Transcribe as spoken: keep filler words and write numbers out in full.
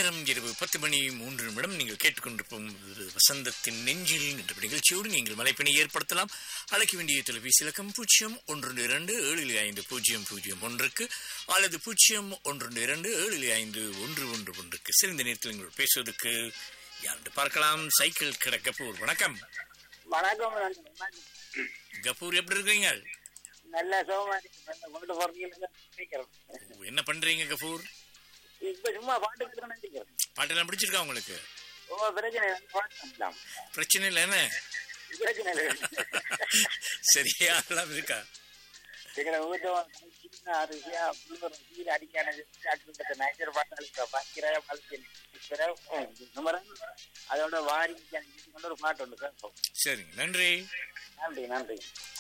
நேரம் இரவு பத்து மணி மூன்று நிமிடம். நீங்கள் கேட்டுக்கொண்டிருக்கும் வசந்தத்தின் நெஞ்சில் என்ற நிகழ்ச்சியோடு நீங்கள் மலைப்பினை ஏற்படுத்தலாம். அழைக்க வேண்டிய தொலைபேசி இலக்கம் பூஜ்ஜியம் ஒன்று இரண்டு ஏழு ஐந்து பூஜ்ஜியம் பூஜ்ஜியம் ஒன்றுக்கு அல்லது பூஜ்ஜியம் ஒன்று இரண்டு ஏழு ஐந்து ஒன்று ஒன்று ஒன்றுக்கு. சிறந்த நேரத்தில் நீங்கள் பேசுவதற்கு யாரு பார்க்கலாம். சைக்கிள் கடை கபூர், வணக்கம். வணக்கம். கபூர், எப்படி இருக்கீங்க? நல்ல சோமா. என்ன பண்றீங்க கபூர்? இப்ப சும்மா பாட்டு கேட்கறேன். பாட்டெல்லாம் பிடிச்சிருக்கா உங்களுக்கு? பிரச்சனை பிரச்சனை இல்லை என்ன? பிரச்சனை இல்லை. சரியா எல்லாம் இருக்கா? அதோட வாரி ஒரு பாட்டு உண்டு சார். சரி, நன்றி நன்றி நன்றி.